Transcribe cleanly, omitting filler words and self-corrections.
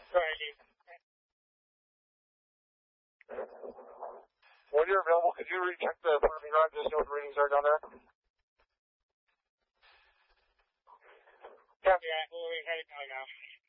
Sorry, Steve. When you're available, could you recheck the parking garage to see what the readings are down there? Copy that. We'll be heading down now.